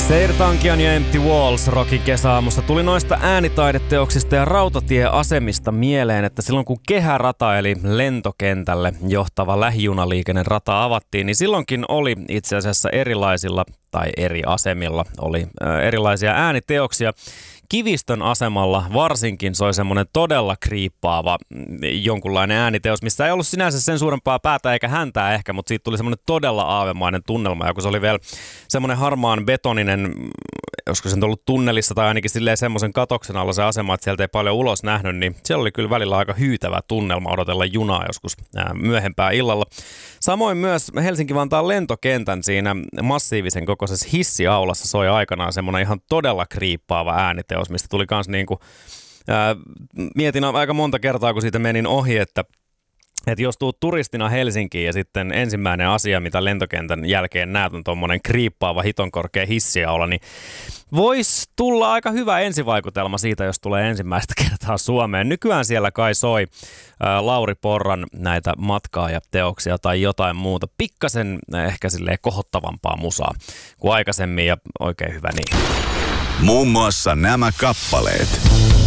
Seirtankian ja Empty Walls Rockin kesäaamussa tuli noista äänitaideteoksista ja rautatieasemista mieleen, että silloin kun kehärata eli lentokentälle johtava lähijunaliikenne-rata avattiin, niin silloinkin oli itse asiassa erilaisilla tai eri asemilla oli erilaisia ääniteoksia. Kivistön asemalla varsinkin soi semmoinen todella kriippaava jonkunlainen ääniteos, missä ei ollut sinänsä sen suurempaa päätä eikä häntää ehkä, mutta siitä tuli semmoinen todella aavemainen tunnelma. Ja kun se oli vielä semmoinen harmaan betoninen, joskus se on ollut tunnelissa tai ainakin silleen semmoisen katoksen alla se asema, että sieltä ei paljon ulos nähnyt, niin siellä oli kyllä välillä aika hyytävä tunnelma odotella junaa joskus myöhempää illalla. Samoin myös Helsinki-Vantaan lentokentän siinä massiivisen kokoisessa hissiaulassa soi aikanaan semmoinen ihan todella kriippaava ääniteos, mistä tuli kans niinku, mietin aika monta kertaa, kun siitä menin ohi, että jos tuut turistina Helsinkiin ja sitten ensimmäinen asia, mitä lentokentän jälkeen näet, on tommonen kriippaava hiton korkea hissiaula, niin voisi tulla aika hyvä ensivaikutelma siitä, jos tulee ensimmäistä kertaa Suomeen. Nykyään siellä kai soi Lauri Porran näitä matkaajateoksia tai jotain muuta. Pikkasen ehkä silleen kohottavampaa musaa kuin aikaisemmin ja oikein hyvä niin. Muun muassa nämä kappaleet.